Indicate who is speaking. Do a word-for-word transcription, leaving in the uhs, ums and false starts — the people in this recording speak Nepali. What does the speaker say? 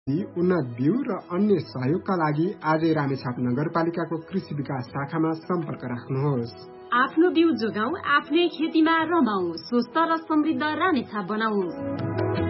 Speaker 1: उन्नत बिउ र अन्य सहयोगका लागि आजै रामेछाप नगरपालिकाको कृषि विकास शाखामा सम्पर्क राख्नुहोस्।
Speaker 2: आफ्नो बिउ जोगाऊ, आफ्नै खेतीमा रमाऊ, स्वस्थ र समृद्ध रामेछाप बनाऊ।